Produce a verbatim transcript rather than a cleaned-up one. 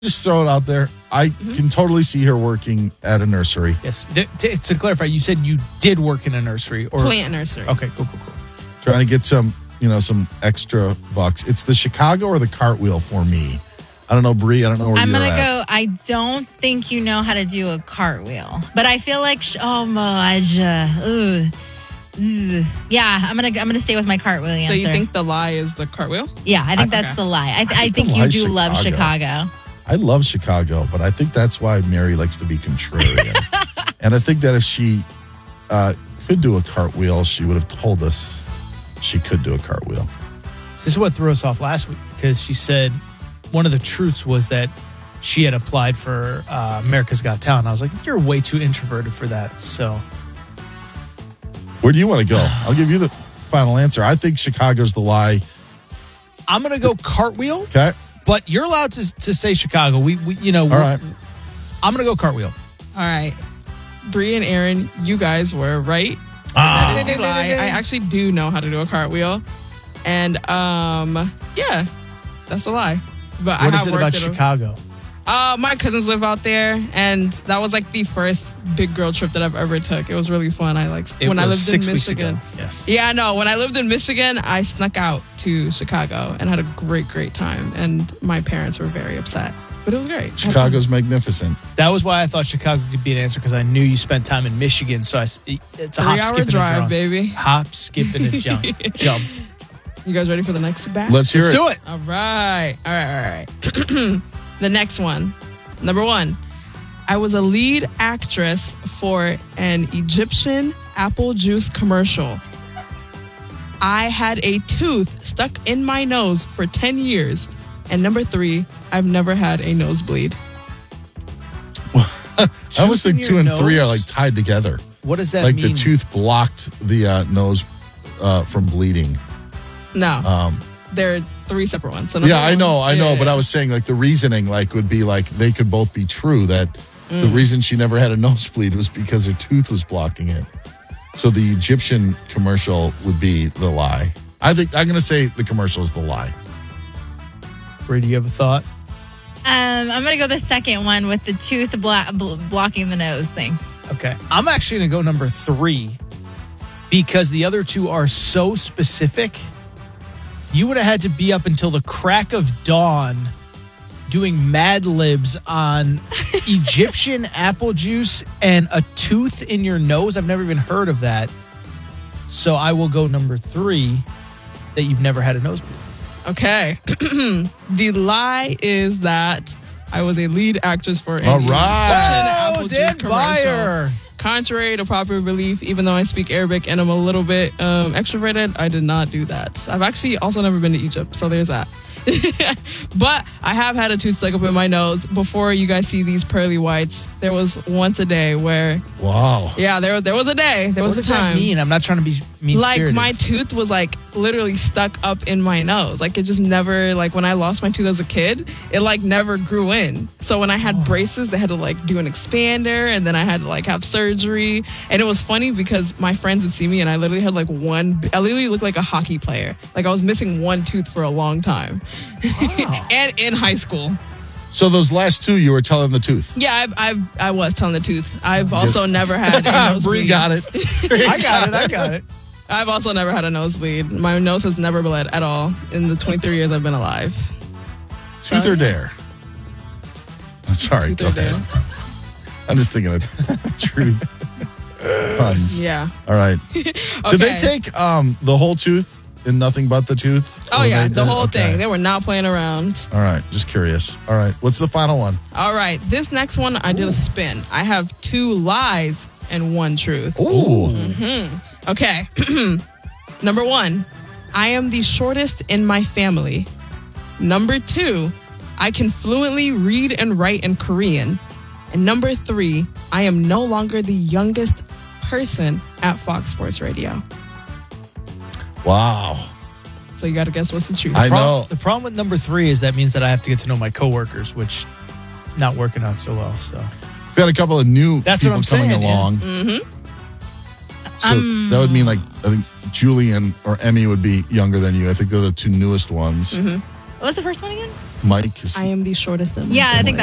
Just throw it out there. I mm-hmm. can totally see her working at a nursery. Yes. To, to, to clarify, you said you did work in a nursery or plant nursery. Okay, cool, cool, cool. Trying to get some, you know, some extra bucks. It's the Chicago or the cartwheel for me. I don't know, Bree. I don't know where I'm you're gonna at. go. I don't think you know how to do a cartwheel, but I feel like oh my, uh, ugh. Yeah, I'm gonna I'm gonna stay with my cartwheel answer. So you think the lie is the cartwheel? Yeah, I think I, that's okay. the lie. I, I, I think you do love Chicago. I love Chicago, but I think that's why Mary likes to be contrarian. And I think that if she uh, could do a cartwheel, she would have told us she could do a cartwheel. This is what threw us off last week because she said one of the truths was that she had applied for uh, America's Got Talent. I was like, you're way too introverted for that. So, where do you want to go? I'll give you the final answer. I think Chicago's the lie. I'm going to go cartwheel. Okay. But you're allowed to to say Chicago. We, we you know, all right. I'm going to go cartwheel. All right. Bree and Aaron, you guys were right. Ah. That is the lie. I actually do know how to do a cartwheel. And, um, yeah, that's a lie. But what I is have it about a, Chicago? Uh, my cousins live out there, and that was like the first big girl trip that I've ever took. It was really fun. I like it when was I lived six in weeks Michigan. Ago. Yes. Yeah, I know. When I lived in Michigan, I snuck out to Chicago and had a great, great time. And my parents were very upset, but it was great. Chicago's magnificent. That was why I thought Chicago could be an answer because I knew you spent time in Michigan. So I, it's a hop, skip, and drive, a jump. baby. Hop, skip, and a jump. Jump. You guys ready for the next batch? Let's hear Let's it. do it. All right. All right. All right. The next one. Number one. I was a lead actress for an Egyptian apple juice commercial. I had a tooth stuck in my nose for ten years. And number three, I've never had a nosebleed. I almost think two and nose? three are like tied together. What does that like mean? Like the tooth blocked the uh, nose uh, from bleeding. No. Um, They're three separate ones. So yeah, I know, one, I know. yeah, but yeah. I was saying like the reasoning like would be like they could both be true. That mm. the reason she never had a nosebleed was because her tooth was blocking it. So the Egyptian commercial would be the lie. I think I'm going to say the commercial is the lie. Bree, do you have a thought? Um, I'm going to go the second one with the tooth blo- bl- blocking the nose thing. Okay. I'm actually going to go number three because the other two are so specific. You would have had to be up until the crack of dawn doing Mad Libs on Egyptian apple juice and a tooth in your nose. I've never even heard of that. So I will go number three, that you've never had a nosebleed. Okay. The lie is that I was a lead actress for an All right. Egyptian apple Oh, juice Dan commercial. Byer. Contrary to popular belief, even though I speak Arabic and I'm a little bit um, extroverted, I did not do that. I've actually also never been to Egypt, so there's that. But I have had a tooth stuck up in my nose. Before you guys see these pearly whites, there was once a day where... Wow. Yeah, there, there was a day. There was what a does time. that mean? I'm not trying to be mean-spirited. Like, my tooth was, like, literally stuck up in my nose. Like, it just never... Like, when I lost my tooth as a kid, it, like, never grew in. So when I had oh. braces, they had to, like, do an expander, and then I had to, like, have surgery. And it was funny because my friends would see me, and I literally had, like, one... I literally looked like a hockey player. Like, I was missing one tooth for a long time. Wow. And in high school. So those last two, you were telling the tooth. Yeah, I've, I've, I was telling the tooth. I've also never had a nosebleed. Bree got it. I got it. I got it. I've also never had a nosebleed. My nose has never bled at all in the twenty-three years I've been alive. Truth or dare? I'm sorry. Truth Go or ahead. dare? I'm just thinking of truth puns. Yeah. All right. Okay. Did they take um, the whole tooth and nothing but the tooth? Oh, Or yeah. they The did- whole okay. thing. They were not playing around. All right. Just curious. All right. What's the final one? All right. This next one, I did a spin. I have two lies and one truth. Ooh. Mm-hmm. Okay. Number one, I am the shortest in my family. Number two, I can fluently read and write in Korean. And number three, I am no longer the youngest person at Fox Sports Radio. Wow. So you got to guess what's the truth. I Pro- know. The problem with number three is that means that I have to get to know my coworkers, which not working out so well. So We've got a couple of new That's people what I'm coming saying, yeah. along. Mm-hmm. So Um, that would mean like I think Julian or Emmy would be younger than you. I think they're the two newest ones. Mm-hmm. What's the first one again? Mike is I am the shortest in my Yeah, I think